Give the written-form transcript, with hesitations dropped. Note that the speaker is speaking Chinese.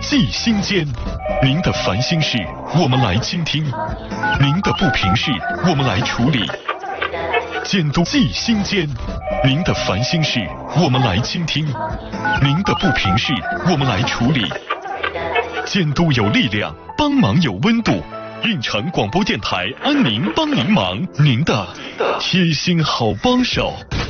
记心间，您的烦心事我们来倾听，您的不平事我们来处理。监督记心间，您的烦心事我们来倾听，您的不平事我们来处理。监督有力量，帮忙有温度。运城广播电台安宁帮您忙，您的贴心好帮手。